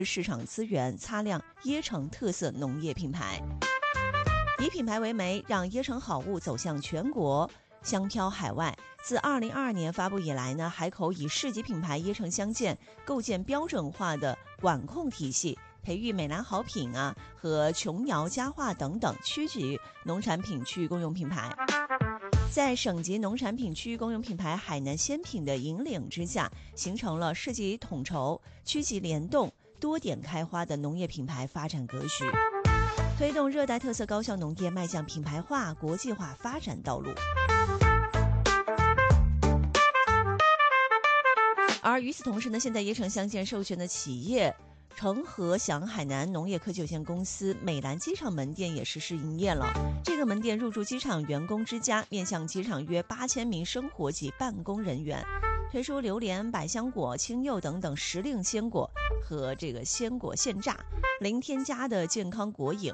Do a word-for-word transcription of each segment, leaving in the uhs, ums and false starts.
市场资源，擦亮椰城特色农业品牌。以品牌为媒，让椰城好物走向全国，香飘海外。自二零二二年发布以来呢，海口以市级品牌椰城相见，构建标准化的管控体系，培育美兰好品啊和琼瑶佳话等等区级农产品区域公用品牌。在省级农产品区域公用品牌海南鲜品的引领之下，形成了市级统筹、区级联动、多点开花的农业品牌发展格局，推动热带特色高效农业迈向品牌化、国际化发展道路。而与此同时呢，现在椰城相见授权的企业成和祥海南农业科技有限公司美兰机场门店也实施营业了。这个门店入驻机场员工之家，面向机场约八千名生活及办公人员，推出榴莲、百香果、青柚等等时令鲜果和这个鲜果现榨，零添加的健康果饮。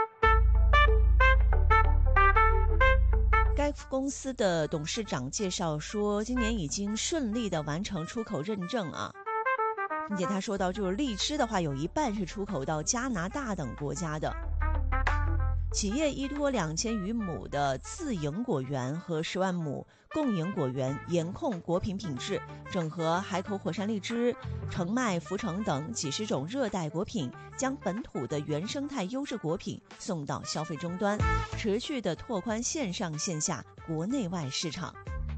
该公司的董事长介绍说，今年已经顺利的完成出口认证啊，并且他说到，就是荔枝的话，有一半是出口到加拿大等国家的。企业依托两千余亩的自营果园和十万亩共营果园，严控果品品质，整合海口火山荔枝、澄迈、福成等几十种热带果品，将本土的原生态优质果品送到消费终端，持续的拓宽线上线下国内外市场。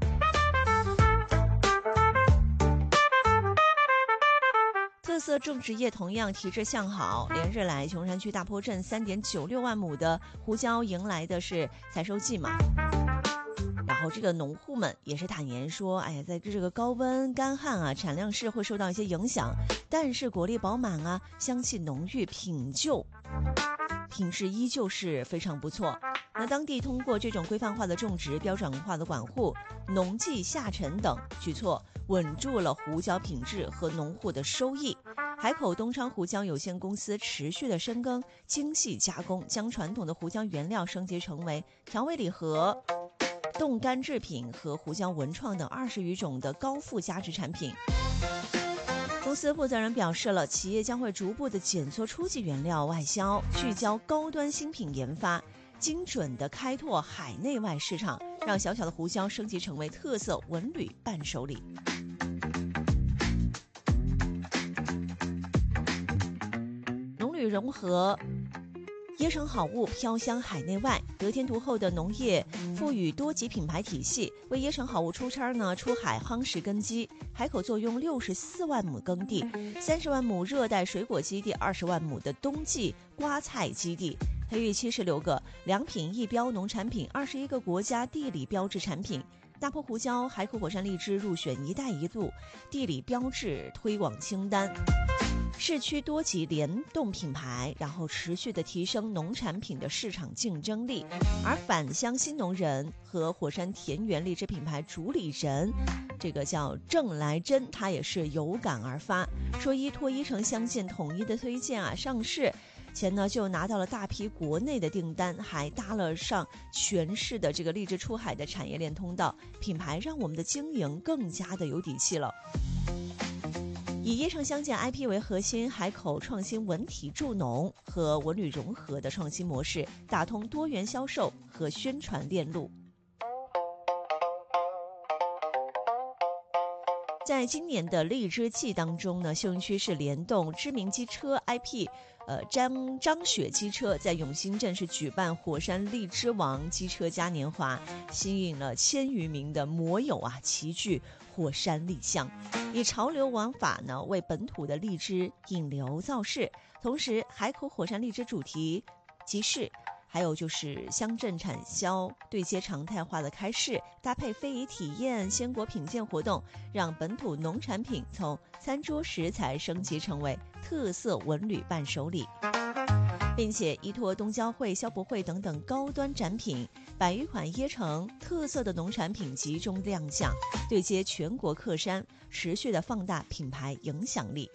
特色种植业同样提质向好，连日来琼山区大坡镇 三点九六万亩的胡椒迎来的是采收季嘛。然后这个农户们也是坦言说，哎呀，在这个高温干旱啊，产量是会受到一些影响，但是果粒饱满啊，香气浓郁，品就品质依旧是非常不错。那当地通过这种规范化的种植、标准化的管护、农技下沉等举措，稳住了胡椒品质和农户的收益。海口东昌胡椒有限公司持续的深耕精细加工，将传统的胡椒原料升级成为调味礼盒、冻干制品和胡椒文创等二十余种的高附加值产品。公司负责人表示了，企业将会逐步的减缩初级原料外销，聚焦高端新品研发，精准的开拓海内外市场，让小小的胡椒升级成为特色文旅伴手礼。农旅融合，椰城好物飘香海内外，得天独厚的农业赋予多级品牌体系，为椰城好物出差呢出海夯实根基。海口坐拥六十四万亩耕地，三十万亩热带水果基地，二十万亩的冬季瓜菜基地，培育七十六个良品一标农产品，二十一个国家地理标志产品。大坡胡椒、海口火山荔枝入选“一带一路”地理标志推广清单。市区多级联动品牌，然后持续的提升农产品的市场竞争力。而返乡新农人和火山田园荔枝品牌主理人，这个叫郑来珍，他也是有感而发，说依托椰城相见统一的推荐啊，上市前呢就拿到了大批国内的订单，还搭了上全市的这个荔枝出海的产业链通道，品牌让我们的经营更加的有底气了。以椰城相见 I P 为核心，海口创新文体助农和文旅融合的创新模式，打通多元销售和宣传链路。在今年的荔枝季当中呢，秀云区是联动知名机车 I P， 呃张张雪机车在永兴镇是举办火山荔枝王机车嘉年华，吸引了千余名的摩友啊齐聚火山丽乡，以潮流玩法呢为本土的荔枝引流造势。同时，海口火山荔枝主题集市，还有就是乡镇产销对接常态化的开市，搭配非遗体验、鲜果品鉴活动，让本土农产品从餐桌食材升级成为特色文旅伴手礼，并且依托东交会、消博会等等高端展品，百余款椰城特色的农产品集中亮相，对接全国客山，持续的放大品牌影响力。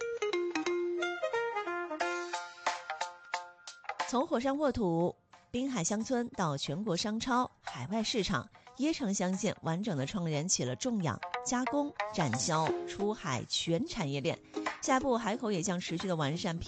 从火山沃土、滨海乡村到全国商超、海外市场，椰城相见完整的创联起了种养、加工、展销、出海全产业链。下一步，海口也将持续的完善